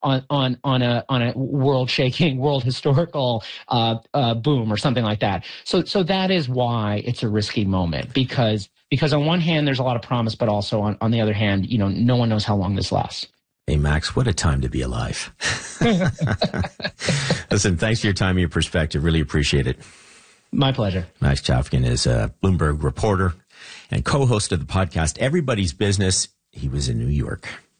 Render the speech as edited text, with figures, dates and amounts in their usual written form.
a world shaking, world historical boom or something like that. So that is why it's a risky moment, because on one hand there's a lot of promise, but also on the other hand, no one knows how long this lasts. Hey, Max, what a time to be alive. Listen, thanks for your time and your perspective. Really appreciate it. My pleasure. Max Chafkin is a Bloomberg reporter and co-host of the podcast Everybody's Business. He was in New York.